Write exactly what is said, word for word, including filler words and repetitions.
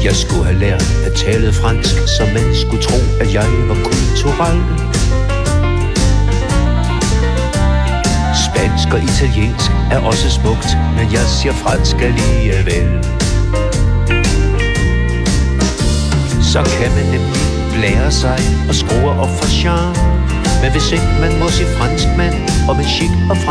Jeg skulle have lært at tale fransk, så man skulle tro, at jeg var kulturel. Spansk og italiensk er også smukt, men jeg siger fransk alligevel. Så kan man nemlig blære sig og skrue op for charme. Men hvis ikke man må sige fransk mand, og med chic og fransk